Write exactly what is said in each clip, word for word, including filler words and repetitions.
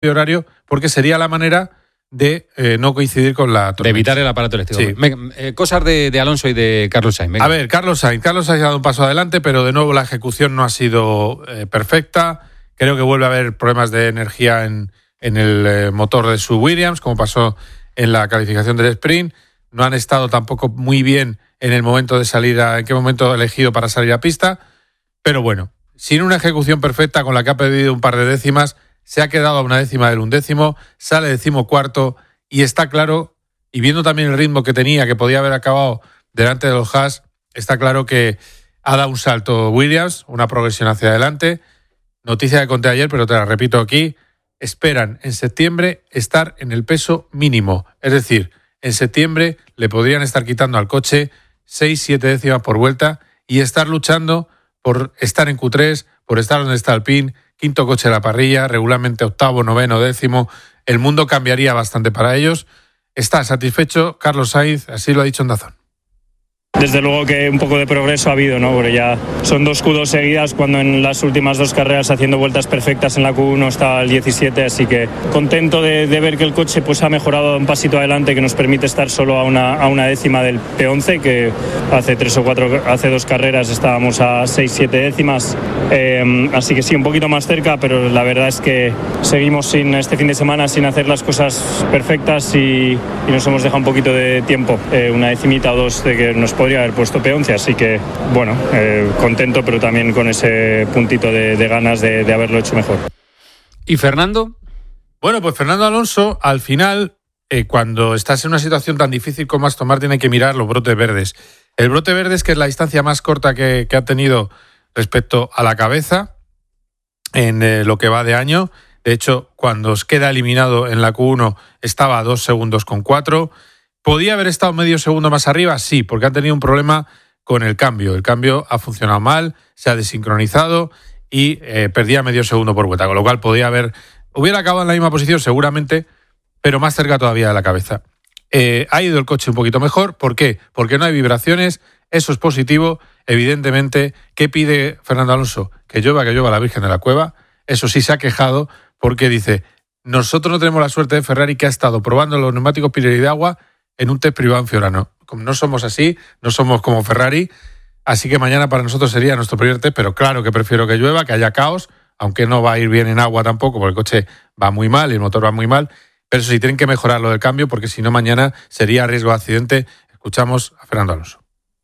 horario, porque sería la manera de eh, no coincidir con la tormenta. De evitar el aparato eléctrico. Sí. Venga, eh, cosas de, de Alonso y de Carlos Sainz. Venga. A ver, Carlos Sainz. Carlos Sainz ha dado un paso adelante, pero de nuevo la ejecución no ha sido eh, perfecta. Creo que vuelve a haber problemas de energía en, en el eh, motor de su Williams, como pasó en la calificación del sprint. No han estado tampoco muy bien en el momento de salida, en qué momento elegido para salir a pista. Pero bueno, sin una ejecución perfecta con la que ha perdido un par de décimas, se ha quedado a una décima del undécimo, sale decimocuarto y está claro, y viendo también el ritmo que tenía, que podía haber acabado delante de los Haas, está claro que ha dado un salto Williams, una progresión hacia adelante. Noticia que conté ayer, pero te la repito aquí, esperan en septiembre estar en el peso mínimo. Es decir, en septiembre le podrían estar quitando al coche seis siete décimas por vuelta y estar luchando por estar en Q tres, por estar donde está Alpine, quinto coche de la parrilla, regularmente octavo, noveno, décimo. El mundo cambiaría bastante para ellos. Está satisfecho Carlos Sainz, así lo ha dicho en DAZN. Desde luego que un poco de progreso ha habido, ¿no? Porque ya son dos Q dos seguidas, cuando en las últimas dos carreras haciendo vueltas perfectas en la Q uno estaba el diecisiete, así que contento de, de ver que el coche pues ha mejorado un pasito adelante, que nos permite estar solo a una, a una décima del P once, que hace tres o cuatro, hace dos carreras estábamos a seis siete décimas, eh, así que sí, un poquito más cerca, pero la verdad es que seguimos sin este fin de semana sin hacer las cosas perfectas y, y nos hemos dejado un poquito de tiempo, eh, una decimita o dos de que nos podría haber puesto P once, así que bueno, eh, contento, pero también con ese puntito de, de ganas de, de haberlo hecho mejor. ¿Y Fernando? Bueno, pues Fernando Alonso, al final, eh, cuando estás en una situación tan difícil como Aston Martin, hay que mirar los brotes verdes. El brote verde es que es la distancia más corta que, que ha tenido respecto a la cabeza en eh, lo que va de año. De hecho, cuando os queda eliminado en la Q uno estaba a dos segundos con cuatro. ¿Podía haber estado medio segundo más arriba? Sí, porque han tenido un problema con el cambio. El cambio ha funcionado mal, se ha desincronizado y eh, perdía medio segundo por vuelta, con lo cual podía haber... Hubiera acabado en la misma posición seguramente, pero más cerca todavía de la cabeza. Eh, ha ido el coche un poquito mejor. ¿Por qué? Porque no hay vibraciones, eso es positivo. Evidentemente, ¿qué pide Fernando Alonso? Que llueva, que llueva la Virgen de la Cueva. Eso sí, se ha quejado porque dice, nosotros no tenemos la suerte de Ferrari, que ha estado probando los neumáticos Pirelli de agua en un test privado en Fiorano. Como no somos así, no somos como Ferrari, así que mañana para nosotros sería nuestro primer test, pero claro que prefiero que llueva, que haya caos, aunque no va a ir bien en agua tampoco, porque el coche va muy mal y el motor va muy mal, pero eso sí, tienen que mejorar lo del cambio, porque si no mañana sería riesgo de accidente. Escuchamos a Fernando Alonso.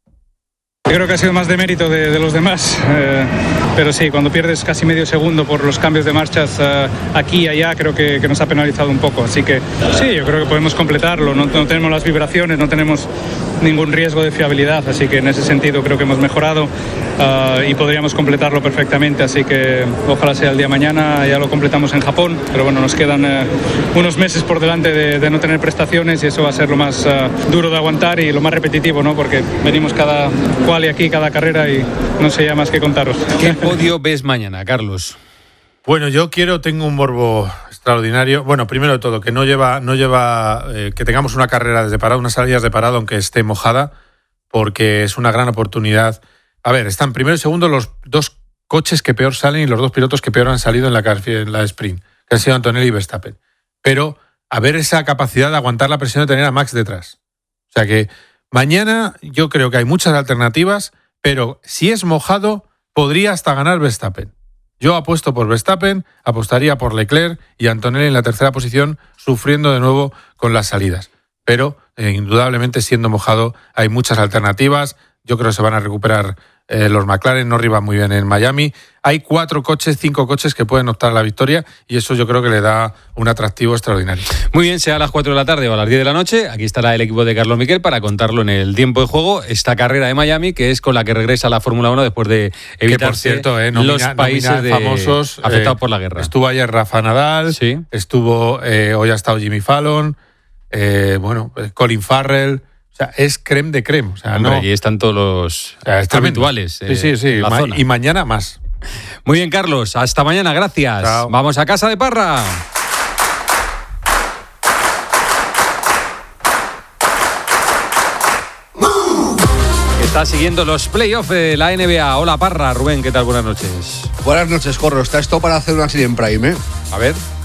Yo creo que ha sido más de mérito de, de los demás, eh, pero sí, cuando pierdes casi medio segundo por los cambios de marchas eh, aquí y allá, creo que, que nos ha penalizado un poco. Así que sí, yo creo que podemos completarlo, no, no tenemos las vibraciones, no tenemos ningún riesgo de fiabilidad, así que en ese sentido creo que hemos mejorado uh, y podríamos completarlo perfectamente, así que ojalá sea el día de mañana, ya lo completamos en Japón, pero bueno, nos quedan uh, unos meses por delante de, de no tener prestaciones y eso va a ser lo más uh, duro de aguantar y lo más repetitivo, ¿no? Porque venimos cada cual y aquí cada carrera y no sé ya más que contaros. ¿Qué podio ves mañana, Carlos? Bueno, yo quiero, tengo un morbo extraordinario. Bueno, primero de todo, que no lleva, no lleva, eh, que tengamos una carrera desde parado, unas salidas de parado, aunque esté mojada, porque es una gran oportunidad. A ver, están primero y segundo los dos coches que peor salen y los dos pilotos que peor han salido en la, en la sprint, que han sido Antonelli y Verstappen. Pero a ver esa capacidad de aguantar la presión de tener a Max detrás. O sea que mañana yo creo que hay muchas alternativas, pero si es mojado, podría hasta ganar Verstappen. Yo apuesto por Verstappen, apostaría por Leclerc y Antonelli en la tercera posición, sufriendo de nuevo con las salidas. Pero, eh, indudablemente, siendo mojado, hay muchas alternativas. Yo creo que se van a recuperar eh, los McLaren, no riban muy bien en Miami. Hay cuatro coches, cinco coches que pueden optar a la victoria y eso yo creo que le da un atractivo extraordinario. Muy bien, sea a las cuatro de la tarde o a las diez de la noche, aquí estará el equipo de Carlos Miquel para contarlo en el tiempo de juego, esta carrera de Miami, que es con la que regresa la Fórmula uno después de evitarse, que por cierto, eh, nomina, los países de famosos afectados eh, por la guerra. Estuvo ayer Rafa Nadal, sí. estuvo eh, hoy ha estado Jimmy Fallon, eh, bueno, Colin Farrell. O sea, es creme de creme. O sea, Hombre, no, aquí están todos los o sea, habituales. Sí, sí, sí. La Ma- zona. Y mañana más. Muy bien, Carlos. Hasta mañana. Gracias. Chao. Vamos a casa de Parra. Está siguiendo los playoffs de la N B A. Hola, Parra. Rubén, ¿qué tal? Buenas noches. Buenas noches, Corro. Está esto para hacer una serie en Prime, ¿eh? A ver.